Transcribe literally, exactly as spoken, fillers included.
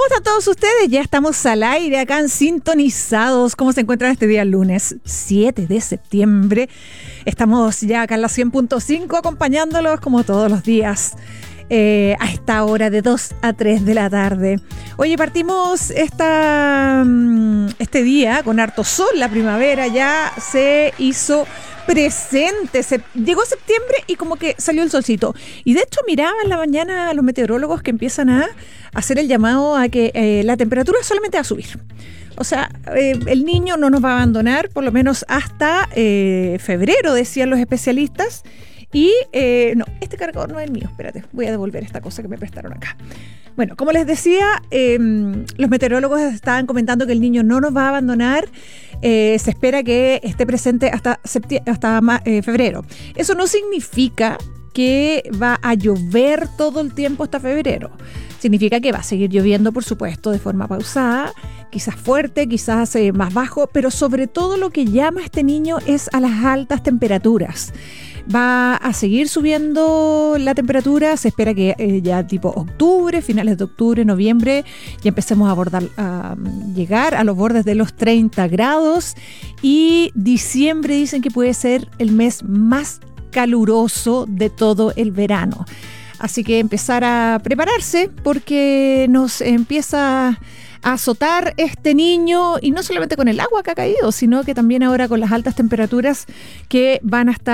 están todos ustedes? Ya estamos al aire acá en Sintonizados. ¿Cómo se encuentran este día lunes siete de septiembre? Estamos ya acá en la cien punto cinco acompañándolos como todos los días. Eh, a esta hora de dos a tres de la tarde. Oye, partimos esta, este día con harto sol. La primavera ya se hizo presente. Se, llegó septiembre y como que salió el solcito. Y de hecho miraba en la mañana a los meteorólogos que empiezan a hacer el llamado a que eh, la temperatura solamente va a subir. O sea, eh, el niño no nos va a abandonar por lo menos hasta eh, febrero, decían los especialistas. Y, eh, no, este cargador no es el mío, espérate, voy a devolver esta cosa que me prestaron acá. Bueno, como les decía, eh, los meteorólogos estaban comentando que el niño no nos va a abandonar, eh, se espera que esté presente hasta, septi- hasta eh, febrero. Eso no significa que va a llover todo el tiempo hasta febrero. Significa que va a seguir lloviendo, por supuesto, de forma pausada, quizás fuerte, quizás eh, más bajo, pero sobre todo lo que llama a este niño es a las altas temperaturas. Va a seguir subiendo la temperatura, se espera que eh, ya tipo octubre, finales de octubre, noviembre, ya empecemos a, abordar, a llegar a los bordes de los treinta grados y diciembre dicen que puede ser el mes más caluroso de todo el verano. Así que empezar a prepararse porque nos empieza a azotar este niño y no solamente con el agua que ha caído, sino que también ahora con las altas temperaturas que van a estar